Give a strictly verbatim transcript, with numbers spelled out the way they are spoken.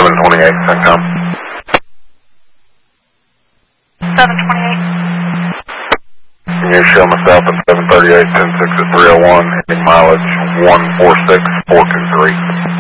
seven twenty-eight, CENTCOM. seven twenty-eight. Can you show myself at seven thirty-eight, ten six at three oh one, hitting mileage one four six four two three.